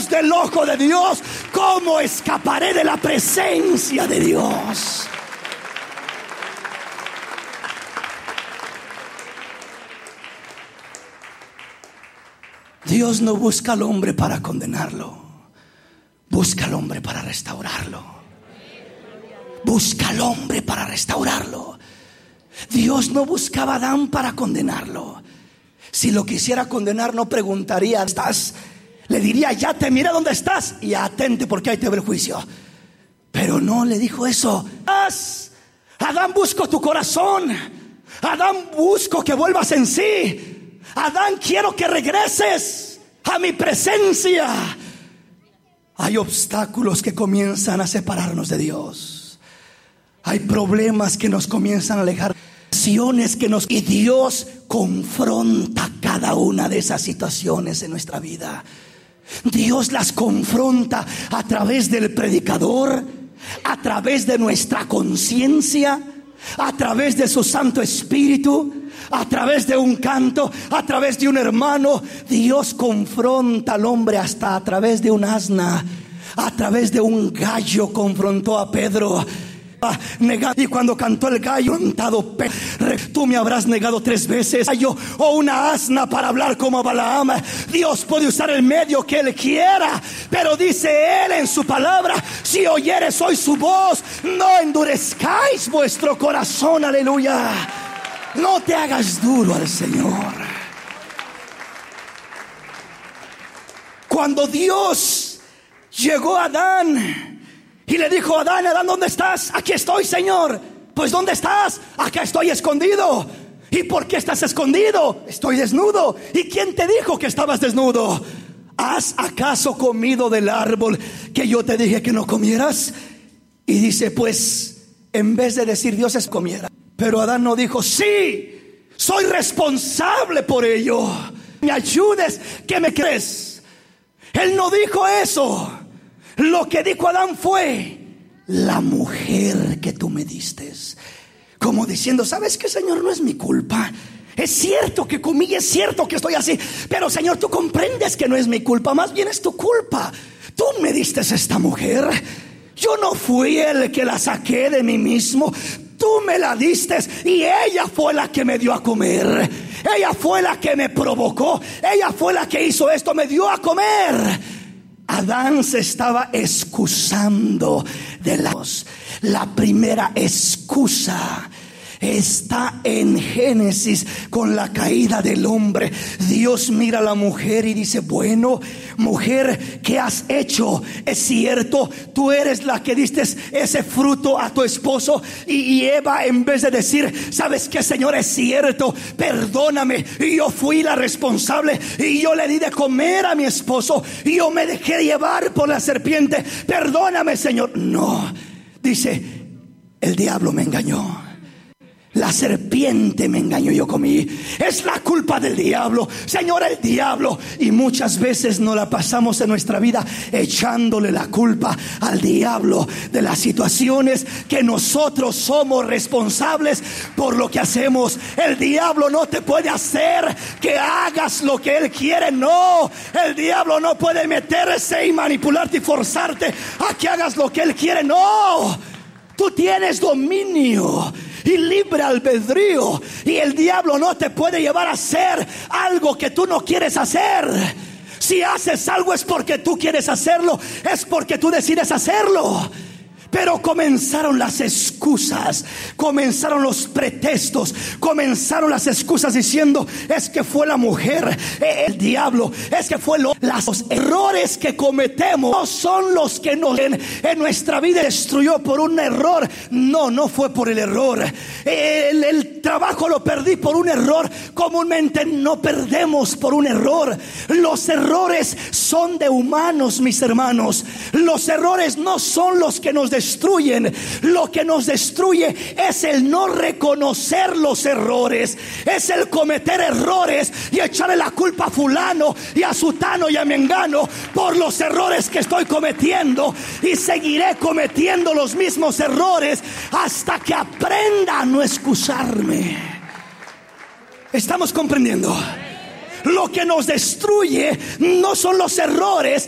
lejos del ojo de Dios, ¿cómo escaparé de la presencia de Dios? Dios no busca al hombre para condenarlo, busca al hombre para restaurarlo. Busca al hombre para restaurarlo. Dios no buscaba a Adán para condenarlo. Si lo quisiera condenar, no preguntaría ¿dónde estás? Le diría: ya te mira dónde estás y atente, porque ahí te ve el juicio. Pero no le dijo eso. Adán, busco tu corazón. Adán, busco que vuelvas en sí. Adán, quiero que regreses a mi presencia. Hay obstáculos que comienzan a separarnos de Dios. Hay problemas que nos comienzan a alejar. Situaciones que nos... Y Dios confronta cada una de esas situaciones en nuestra vida. Dios las confronta a través del predicador, a través de nuestra conciencia, a través de su Santo Espíritu, a través de un canto, a través de un hermano. Dios confronta al hombre hasta a través de un asna, a través de un gallo confrontó a Pedro. Y cuando cantó el gallo, tú me habrás negado 3 veces. O una asna para hablar como Balaam. Dios puede usar el medio que Él quiera, pero dice Él en su palabra: si oyeres hoy su voz, no endurezcáis vuestro corazón. Aleluya. No te hagas duro al Señor. Cuando Dios llegó a Adán y le dijo: Adán, ¿dónde estás? Aquí estoy, Señor. Pues ¿dónde estás? Acá estoy escondido. ¿Y por qué estás escondido? Estoy desnudo. ¿Y quién te dijo que estabas desnudo? ¿Has acaso comido del árbol que yo te dije que no comieras? Y dice: pues en vez de decir Dios es comiera. Pero Adán no dijo: sí, soy responsable por ello, me ayudes, que me crees. Él no dijo eso. Lo que dijo Adán fue: la mujer que tú me diste. Como diciendo: ¿sabes qué, Señor? No es mi culpa. Es cierto que comí, es cierto que estoy así, pero Señor, tú comprendes que no es mi culpa, más bien es tu culpa. Tú me diste esta mujer. Yo no fui el que la saqué de mí mismo. Tú me la diste y ella fue la que me dio a comer. Ella fue la que me provocó. Ella fue la que hizo esto, me dio a comer. Adán se estaba excusando de la primera excusa está en Génesis con la caída del hombre. Dios mira a la mujer y dice: bueno, mujer, ¿qué has hecho? Es cierto, tú eres la que diste ese fruto a tu esposo. Y Eva, en vez de decir: ¿sabes qué, Señor? Es cierto, perdóname, y yo fui la responsable y yo le di de comer a mi esposo y yo me dejé llevar por la serpiente, perdóname, Señor. No, dice: el diablo me engañó. La serpiente me engañó, yo comí. Es la culpa del diablo, Señor, el diablo. Y muchas veces nos la pasamos en nuestra vida echándole la culpa al diablo de las situaciones que nosotros somos responsables por lo que hacemos. El diablo no te puede hacer que hagas lo que él quiere. No, el diablo no puede meterse y manipularte y forzarte a que hagas lo que él quiere. No, tú tienes dominio y libre albedrío, y el diablo no te puede llevar a hacer algo que tú no quieres hacer. Si haces algo es porque tú quieres hacerlo, es porque tú decides hacerlo. Pero comenzaron las excusas, comenzaron los pretextos, comenzaron las excusas diciendo: es que fue la mujer, el diablo, es que fue los errores que cometemos no son los que nos en nuestra vida destruyó por un error. No fue por el error. El trabajo lo perdí por un error. Comúnmente no perdemos por un error. Los errores son de humanos, mis hermanos. Los errores no son los que nos destruyen. Lo que nos destruye es el no reconocer los errores, es el cometer errores y echarle la culpa a fulano y a sutano y a mengano por los errores que estoy cometiendo, y seguiré cometiendo los mismos errores hasta que aprenda a no excusarme. ¿Estamos comprendiendo? Lo que nos destruye no son los errores,